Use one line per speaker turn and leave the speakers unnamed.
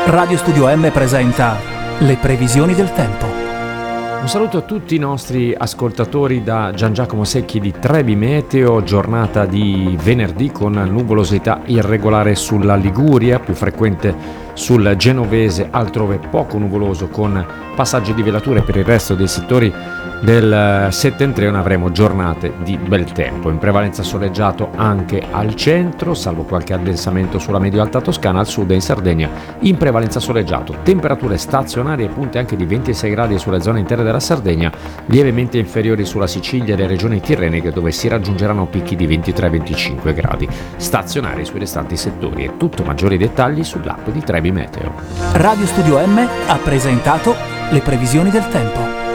Radio Studio M presenta le previsioni del tempo.
Un saluto a tutti i nostri ascoltatori da Gian Giacomo Secchi di Trebi Meteo, giornata di venerdì con nuvolosità irregolare sulla Liguria, più frequente sul Genovese, altrove poco nuvoloso con passaggi di velature. Per il resto dei settori del settentrione avremo giornate di bel tempo, in prevalenza soleggiato anche al centro, salvo qualche addensamento sulla medio-alta Toscana. Al sud e in Sardegna in prevalenza soleggiato, temperature stazionarie, punte anche di 26 gradi sulle zone intere della Sardegna, lievemente inferiori sulla Sicilia e le regioni tirreniche, dove si raggiungeranno picchi di 23-25 gradi, stazionari sui restanti settori. E tutto, maggiori dettagli sull'app di Trebi Meteo.
Radio Studio M ha presentato le previsioni del tempo.